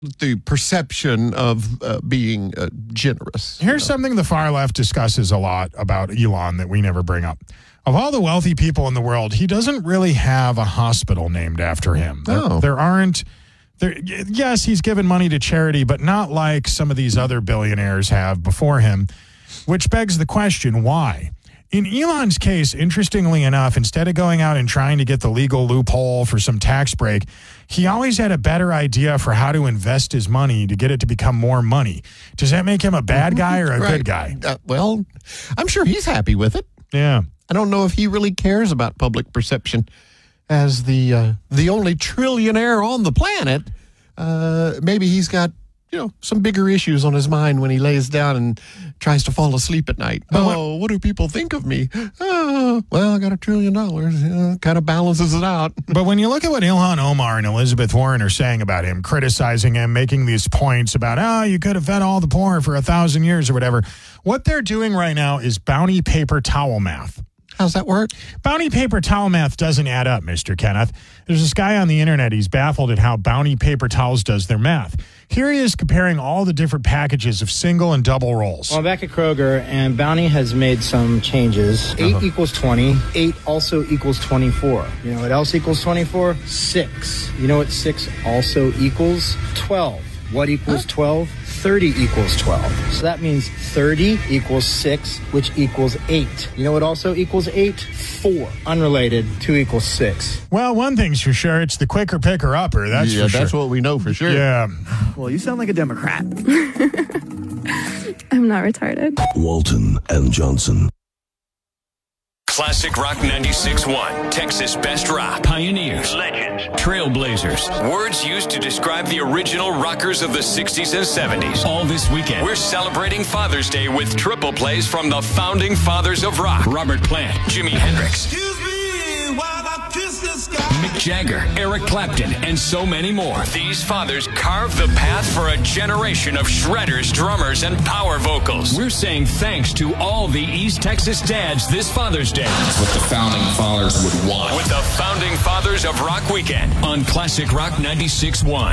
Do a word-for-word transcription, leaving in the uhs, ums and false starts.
the perception of uh, being uh, generous. Here's you know? something the far left discusses a lot about Elon that we never bring up. Of all the wealthy people in the world, he doesn't really have a hospital named after him. There, Oh. there aren't. There, yes, he's given money to charity, but not like some of these other billionaires have before him, which begs the question, why? In Elon's case, interestingly enough, instead of going out and trying to get the legal loophole for some tax break, he always had a better idea for how to invest his money to get it to become more money. Does that make him a bad guy or a Right. good guy? Uh, well, I'm sure he's happy with it. Yeah. I don't know if he really cares about public perception. As the uh, the only trillionaire on the planet, uh, maybe he's got, you know, some bigger issues on his mind when he lays down and tries to fall asleep at night. But what- oh, what do people think of me? Oh, well, I got a trillion dollars. Uh, kind of balances it out. But when you look at what Ilhan Omar and Elizabeth Warren are saying about him, criticizing him, making these points about, oh, you could have fed all the poor for a thousand years or whatever, what they're doing right now is bounty paper towel math. How's that work? Bounty paper towel math doesn't add up, Mister Kenneth. There's this guy on the internet. He's baffled at how Bounty Paper Towels does their math. Here he is comparing all the different packages of single and double rolls. Well, I'm back at Kroger, and Bounty has made some changes. Eight Uh-huh. equals twenty. Eight also equals twenty-four. You know what else equals twenty-four? Six. You know what six also equals? Twelve. What equals twelve? thirty equals twelve. So that means thirty equals six, which equals eight. You know what also equals eight? Four. Unrelated. two equals six. Well, one thing's for sure. It's the quicker picker upper. That's yeah, for that's sure. what we know for sure. Yeah. Well, you sound like a Democrat. I'm not retarded. Walton and Johnson. Classic Rock ninety-six point one, Texas Best Rock. Pioneers, legends, trailblazers. Words used to describe the original rockers of the sixties and seventies. All this weekend, we're celebrating Father's Day with triple plays from the founding fathers of rock. Robert Plant, Jimi Hendrix, Excuse me while I kiss the sky. Mick Jagger, Eric Clapton, and so many more. These fathers carved the path for a generation of shredders, drummers, and power vocals. We're saying thanks to all the East Texas dads this Father's Day. What the founding fathers would want. With the founding fathers of Rock Weekend on Classic Rock ninety-six point one.